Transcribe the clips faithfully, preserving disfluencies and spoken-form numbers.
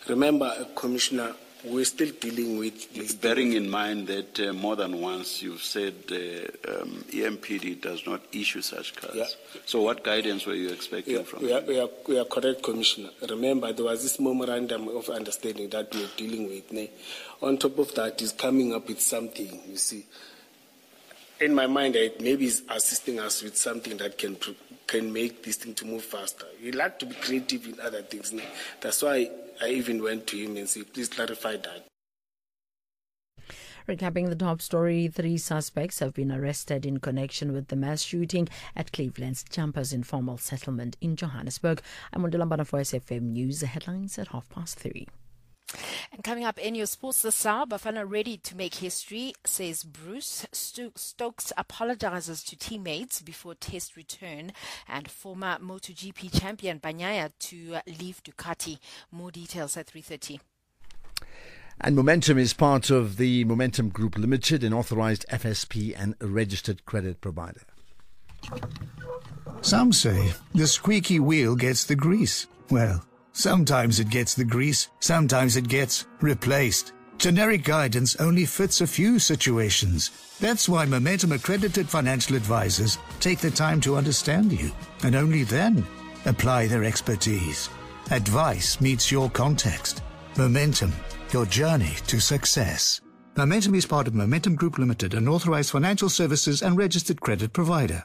Remember, uh, Commissioner, we're still dealing with this. Bearing in mind that uh, more than once you've said uh, um, E M P D does not issue such cards. Yeah. So what guidance were you expecting yeah, from we are, them? we, are, we are correct, Commissioner. Remember, there was this memorandum of understanding that we're dealing with. Ne? On top of that, is coming up with something, you see. In my mind, it maybe is assisting us with something that can can make this thing to move faster. We like to be creative in other things. Ne? That's why I even went to him and said, please clarify that. Recapping the top story, three suspects have been arrested in connection with the mass shooting at Cleveland's Jumpers Informal Settlement in Johannesburg. I'm Mondolambana for S F M News. The headlines at half past three. And coming up in your sports this hour, Bafana ready to make history, says Bruce. Stokes apologizes to teammates before test return, and former MotoGP champion Bagnaia to leave Ducati. More details at three thirty. And Momentum is part of the Momentum Group Limited, an authorized F S P and a registered credit provider. Some say the squeaky wheel gets the grease. Well, sometimes it gets the grease, sometimes it gets replaced. Generic guidance only fits a few situations. That's why Momentum accredited financial advisors take the time to understand you, and only then apply their expertise. Advice meets your context. Momentum, your journey to success. Momentum is part of Momentum Group Limited, an authorized financial services and registered credit provider.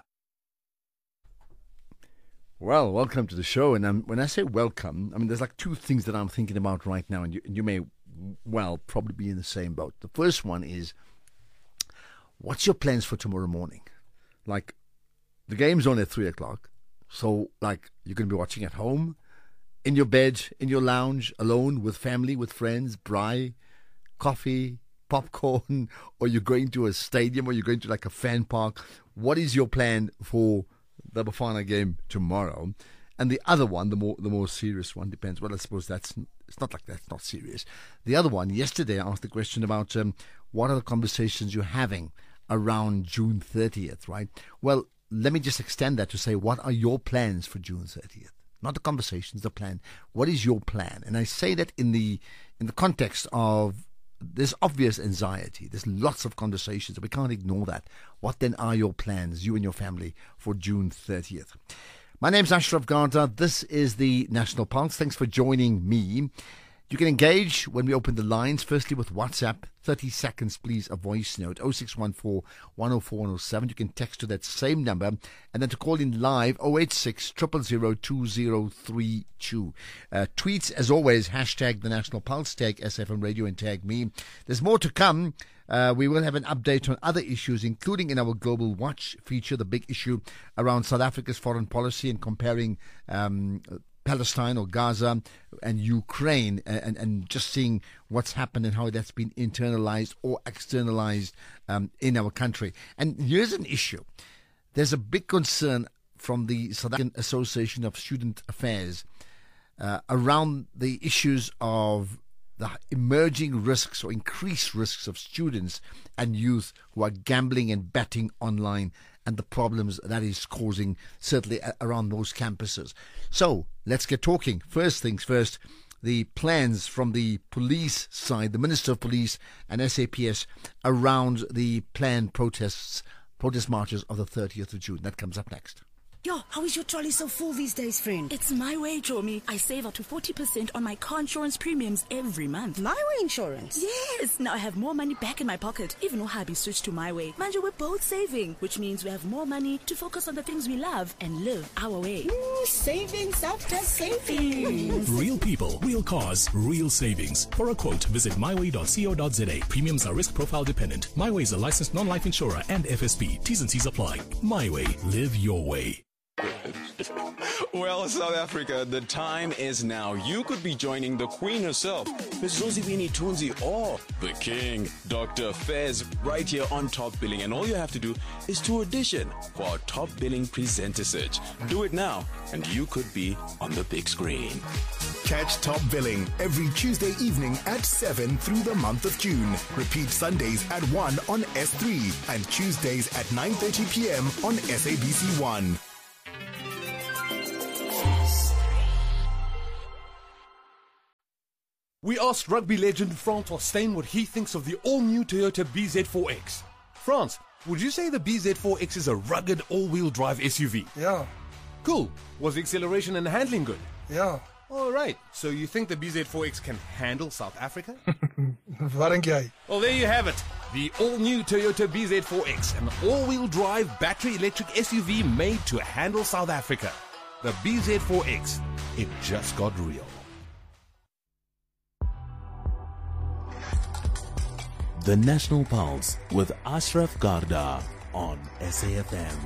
Well, welcome to the show. And um, when I say welcome, I mean, there's like two things that I'm thinking about right now, and you, and you may, well, probably be in the same boat. The first one is, what's your plans for tomorrow morning? Like, the game's on at three o'clock, so, like, you're going to be watching at home, in your bed, in your lounge, alone, with family, with friends, braai, coffee, popcorn, or you're going to a stadium, or you're going to, like, a fan park. What is your plan for the Bafana game tomorrow? And the other one, the more the more serious one, depends. Well, I suppose that's it's not like that's not serious. The other one, yesterday I asked the question about um, what are the conversations you're having around June thirtieth, right? Well, let me just extend that to say, what are your plans for June thirtieth? Not the conversations, the plan. What is your plan? And I say that in the in the context of there's obvious anxiety. There's lots of conversations. We can't ignore that. What then are your plans, you and your family, for June thirtieth? My name's Ashraf Garda. This is the National Pulse. Thanks for joining me. You can engage when we open the lines, firstly with WhatsApp, thirty seconds, please, a voice note, oh six one four, one oh four, one oh seven. You can text to that same number, and then to call in live, oh eight six, zero zero zero, two zero three two. Uh, tweets, as always, hashtag the National Pulse, tag S F M Radio, and tag me. There's more to come. Uh, we will have an update on other issues, including in our Global Watch feature, the big issue around South Africa's foreign policy and comparing um Palestine or Gaza and Ukraine, and, and just seeing what's happened and how that's been internalized or externalized um, in our country. And here's an issue. There's a big concern from the South African Association of Student Affairs uh, around the issues of the emerging risks or increased risks of students and youth who are gambling and betting online, and the problems that is causing, certainly around those campuses. So let's get talking. First things first, the plans from the police side, the Minister of Police and S A P S around the planned protests, protest marches of the thirtieth of June. That comes up next. Yo, how is your trolley so full these days, friend? It's My Way, Jomi. I save up to forty percent on my car insurance premiums every month. My Way insurance? Yes! Now I have more money back in my pocket. Even though hubby switched to My Way. Manja, we're both saving, which means we have more money to focus on the things we love and live our way. Ooh, savings after savings. Real people, real cars, real savings. For a quote, visit my way dot co dot za. Premiums are risk profile dependent. My Way is a licensed non-life insurer and F S P. T's and C's apply. My Way. Live your way. Well, South Africa, the time is now. You could be joining the Queen herself, Miss Rosibini Tunzi, or the King, Doctor Fez, right here on Top Billing. And all you have to do is to audition for our Top Billing Presenter Search. Do it now, and you could be on the big screen. Catch Top Billing every Tuesday evening at seven through the month of June. Repeat Sundays at one on S three and Tuesdays at nine thirty p.m. on S A B C one. We asked rugby legend Francois Steyn what he thinks of the all-new Toyota B Z four X. France, would you say the B Z four X is a rugged all-wheel drive S U V? Yeah. Cool. Was the acceleration and handling good? Yeah. All right. So you think the B Z four X can handle South Africa? Wat dink jy? Well, there you have it. The all-new Toyota B Z four X, an all-wheel drive battery electric S U V made to handle South Africa. The B Z four X. It just got real. The National Pulse with Ashraf Garda on S A F M.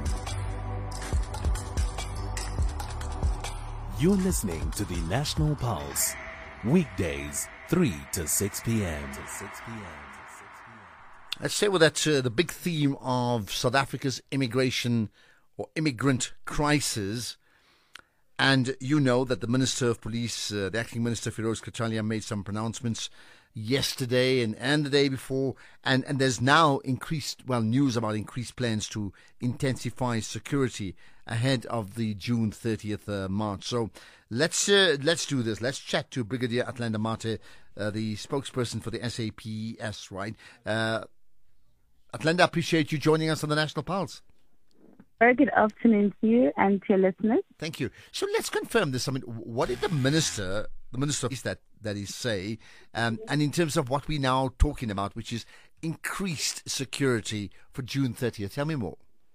You're listening to the National Pulse, weekdays three to six p.m. to six p.m. Let's say with that uh, the big theme of South Africa's immigration or immigrant crisis. And you know that the Minister of Police, uh, the Acting Minister Feroz Khachalia, made some pronouncements yesterday and, and the day before, and, and there's now increased, well, news about increased plans to intensify security ahead of the June thirtieth uh, march. So let's uh, let's do this. Let's chat to Brigadier Athlenda Mathe, uh, the spokesperson for the S A P S, right? Uh, Athlenda, appreciate you joining us on the National Pulse. Very good afternoon to you and to your listeners. Thank you. So let's confirm this. I mean, what did the minister, the minister is that that is say, um, and in terms of what we're now talking about, which is increased security for June thirtieth, tell me more.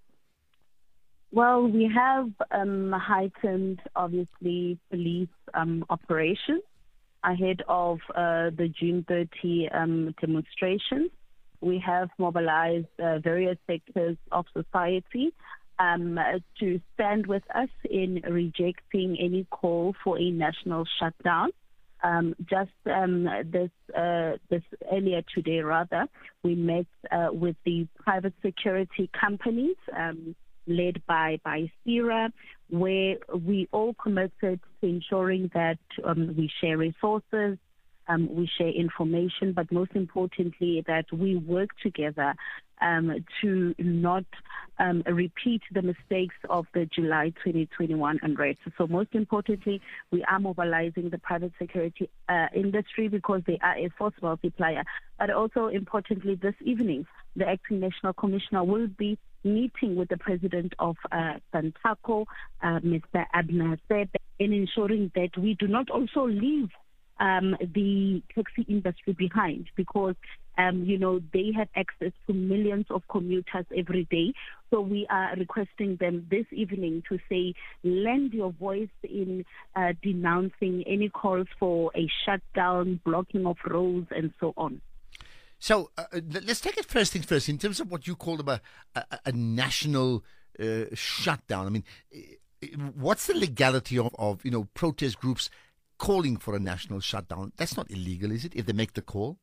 Well, we have um, heightened, obviously, police um, operations ahead of uh, the June thirtieth um, demonstrations. We have mobilized uh, various sectors of society um, to stand with us in rejecting any call for a national shutdown. Um, just um, this uh, this earlier today, rather, we met uh, with the private security companies um, led by by SERA, where we all committed to ensuring that um, we share resources, um, we share information, but most importantly, that we work together um, to not um, repeat the mistakes of the July twenty twenty-one unrest. So most importantly, we are mobilizing the private security uh, industry because they are a force multiplier. But also importantly, this evening, the Acting National Commissioner will be meeting with the President of uh, Santaco, uh, Mister Abner Sebe, in ensuring that we do not also leave um, the taxi industry behind because, um, you know, they have access to millions of commuters every day. So we are requesting them this evening to say, lend your voice in uh, denouncing any calls for a shutdown, blocking of roads, and so on. So uh, let's take it first things first. In terms of what you called a, a, a national uh, shutdown, I mean, what's the legality of, of, you know, protest groups calling for a national shutdown? That's not illegal, is it, if they make the call?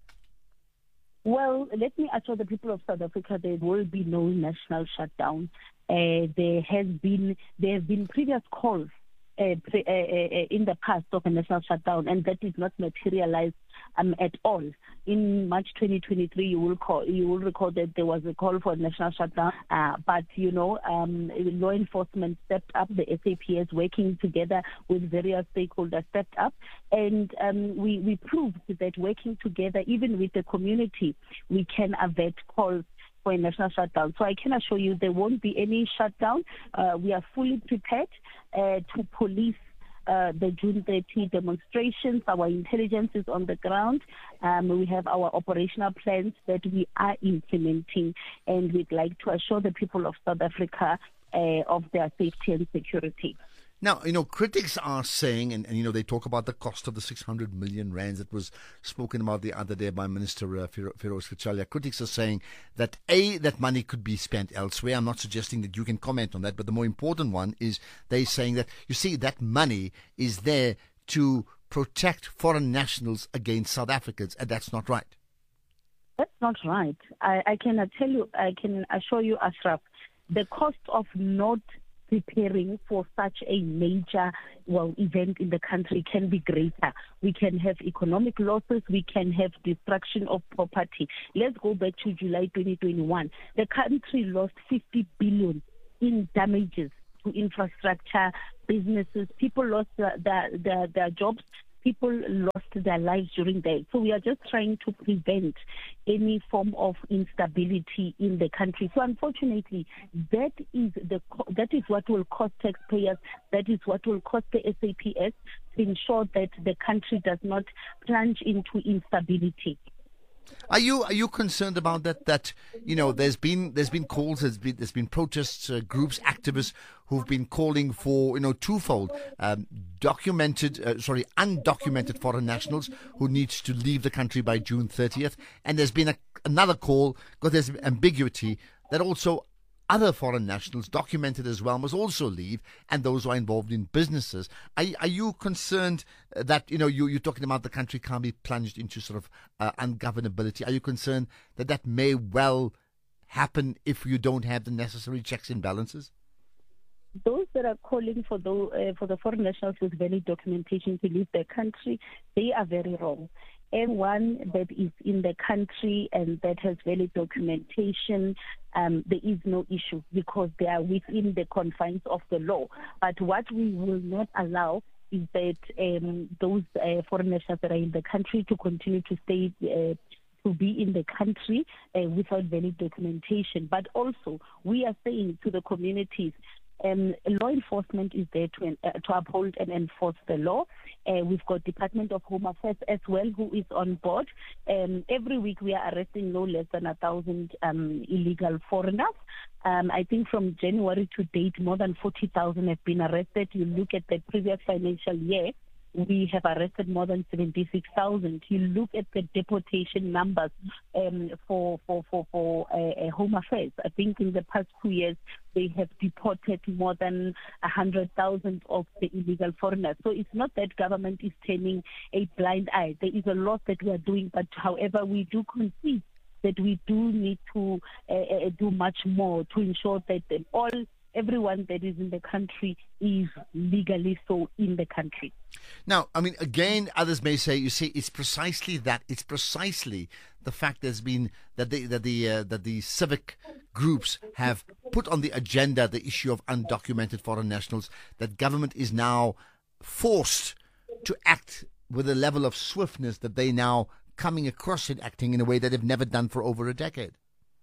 Well, let me assure the people of South Africa there will be no national shutdown. Uh, there has been there have been previous calls uh, pre, uh, uh, in the past of a national shutdown, and that did not materialize um, at all. In March twenty twenty-three, you will call, you will recall that there was a call for a national shutdown, uh, but you know, um, law enforcement stepped up. The S A P S, working together with various stakeholders, stepped up, and um, we we proved that working together, even with the community, we can avert calls for a national shutdown. So I can assure you there won't be any shutdown. Uh, we are fully prepared uh, to police Uh, the June thirtieth demonstrations. Our intelligence is on the ground. Um, we have our operational plans that we are implementing, and we'd like to assure the people of South Africa uh, of their safety and security. Now, you know, critics are saying, and, and you know, they talk about the cost of the six hundred million rands that was spoken about the other day by Minister uh, Feroz Khachalia. Critics are saying that, A, that money could be spent elsewhere. I'm not suggesting that you can comment on that, but the more important one is they're saying that, you see, that money is there to protect foreign nationals against South Africans, and that's not right. That's not right. I, I can tell you, I can assure you, Ashraf, the cost of not preparing for such a major, well, event in the country can be greater. We can have economic losses. We can have destruction of property. Let's go back to July twenty twenty-one. The country lost fifty billion in damages to infrastructure, businesses. People lost their, their, their, their jobs. People lost their lives during that. So we are just trying to prevent any form of instability in the country. So unfortunately, that is the that is what will cost taxpayers. That is what will cost the S A P S to ensure that the country does not plunge into instability. Are you are you concerned about that? That you know, there's been there's been calls, there's been there's been protests, uh, groups, activists who've been calling for, you know, twofold: um, documented, uh, sorry, undocumented foreign nationals who need to leave the country by June thirtieth, and there's been a, another call because there's ambiguity that also other foreign nationals, documented as well, must also leave, and those who are involved in businesses. Are, are you concerned that, you know, you, you're talking about the country can't be plunged into sort of uh, ungovernability? Are you concerned that that may well happen if you don't have the necessary checks and balances? Those that are calling for the, uh, for the foreign nationals with valid documentation to leave the country, they are very wrong. Anyone that is in the country and that has valid documentation, um, there is no issue because they are within the confines of the law. But what we will not allow is that um, those uh, foreign nationals that are in the country to continue to stay uh, to be in the country uh, without valid documentation. But also, we are saying to the communities, Um, law enforcement is there to, uh, to uphold and enforce the law. Uh, we've got Department of Home Affairs as well, who is on board. Um, every week we are arresting no less than a thousand um, illegal foreigners. Um, I think from January to date, more than forty thousand have been arrested. You look at the previous financial year, we have arrested more than seventy-six thousand. You look at the deportation numbers um, for for for, for uh, uh, Home Affairs. I think in the past two years they have deported more than a hundred thousand of the illegal foreigners. So it's not that government is turning a blind eye. There is a lot that we are doing, but however, we do concede that we do need to uh, uh, do much more to ensure that all everyone that is in the country is legally so in the country. Now, I mean, again, others may say, you see, it's precisely that. It's precisely the fact there's been that the that the uh, that the civic groups have put on the agenda the issue of undocumented foreign nationals, that government is now forced to act with a level of swiftness that they now coming across and acting in a way that they've never done for over a decade.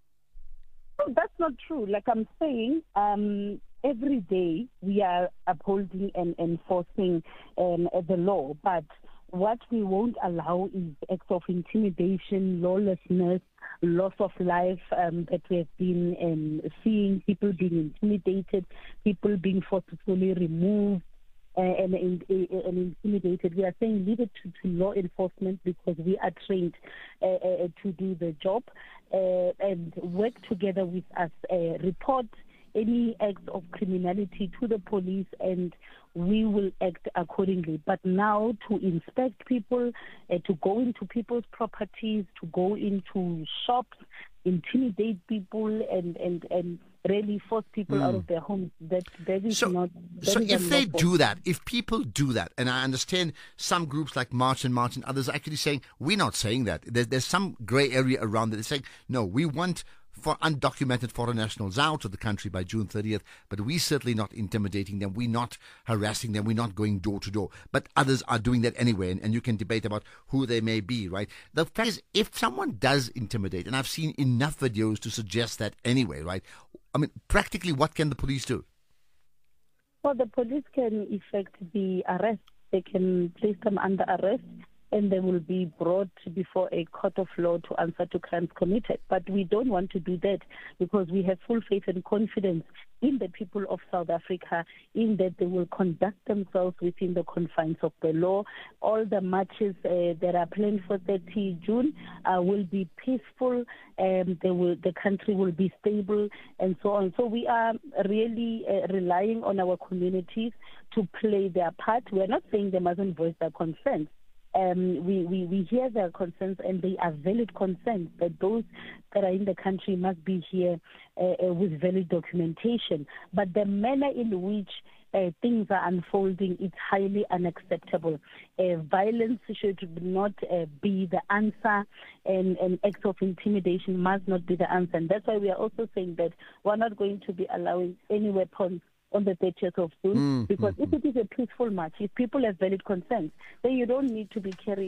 That's not true. Like I'm saying, um, every day we are upholding and enforcing um, the law, but what we won't allow is acts of intimidation, lawlessness, loss of life um, that we have been um, seeing, people being intimidated, people being forcibly removed uh, and, and, and intimidated. We are saying leave it to, to law enforcement because we are trained uh, uh, to do the job uh, and work together with us, uh, report any acts of criminality to the police, and we will act accordingly. But now to inspect people, uh, to go into people's properties, to go into shops, intimidate people, and, and, and really force people mm. out of their homes, that, that is so, not... That so is if they unlawful. do that, if people do that, and I understand some groups like March and March and others are actually saying, we're not saying that. There's, there's some grey area around it. They're saying, no, we want for undocumented foreign nationals out of the country by June thirtieth, but we're certainly not intimidating them, we're not harassing them, we're not going door to door. But others are doing that anyway, and, and you can debate about who they may be, right? The fact is, if someone does intimidate, and I've seen enough videos to suggest that anyway, right? I mean, practically, what can the police do? Well, the police can effect the arrest. They can place them under arrest, and they will be brought before a court of law to answer to crimes committed. But we don't want to do that because we have full faith and confidence in the people of South Africa, in that they will conduct themselves within the confines of the law. All the marches uh, that are planned for thirtieth of June uh, will be peaceful, and they will, the country will be stable, and so on. So we are really uh, relying on our communities to play their part. We are not saying they mustn't voice their concerns. Um, we, we, we hear their concerns, and they are valid concerns, that those that are in the country must be here uh, uh, with valid documentation. But the manner in which uh, things are unfolding is highly unacceptable. Uh, violence should not uh, be the answer, and, and acts of intimidation must not be the answer. And that's why we are also saying that we're not going to be allowing any weapons on the thirtieth of June, Mm, because mm, if it is a peaceful march, if people have valid concerns, then you don't need to be carrying